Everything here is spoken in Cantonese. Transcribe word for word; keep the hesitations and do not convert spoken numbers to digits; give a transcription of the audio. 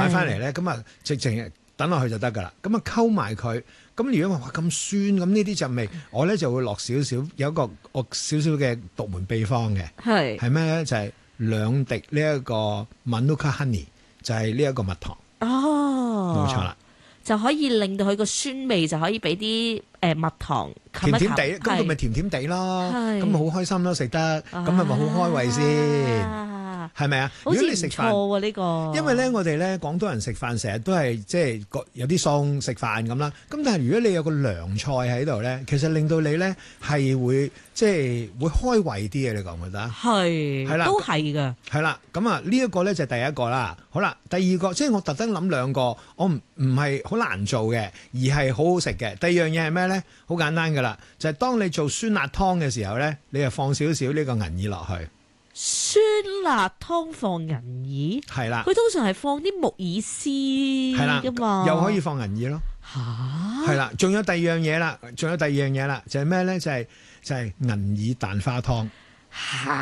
買翻嚟咧，咁啊直情等落去就得噶啦。咁啊溝埋佢，咁如果話哇咁酸，咁呢啲陣味，我咧就會落少少，有一個我少少嘅獨門秘方嘅， 係係咩咧？就係、是、兩滴呢一個 Manuka honey，就係呢一個蜜糖。 哦， 冇錯啦。 就可以令到佢個酸味就可以俾啲誒蜜糖冚一冚， 甜甜地，咁佢咪甜甜地咯， 係咁咪好開心咯，食得，咁係咪好開胃先？係咪啊？如果你食飯喎呢個， 因為咧我哋咧廣東人食飯成日都係即係個有啲餸食飯咁啦，咁但係如果你有個涼菜喺度咧，其實令到你咧係會即係會開胃啲嘅，你覺唔覺得？ 係係啦， 都係㗎。 係啦，咁啊呢一個咧就係第一個啦。好啦，第二個即係我特登諗兩個，我唔唔係好難做嘅，而係好好食嘅。第二樣嘢係咩咧？好簡單噶啦，就係、是、當你做酸辣湯嘅時候咧，你就放少少呢個銀耳落去。 酸辣湯放銀耳， 係啦， 佢通常係放啲木耳絲噶嘛， 又可以放銀耳咯。 吓， 係啦，仲有第二樣嘢啦，仲有第二樣嘢啦，就係咩咧？就係、是、就係、是、銀耳蛋花湯。 吓。